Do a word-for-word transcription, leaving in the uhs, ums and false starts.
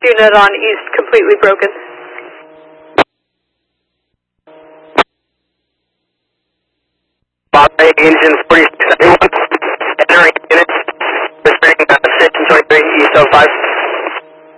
Unit on East completely broken. Bobby, engine forty-six, entering units.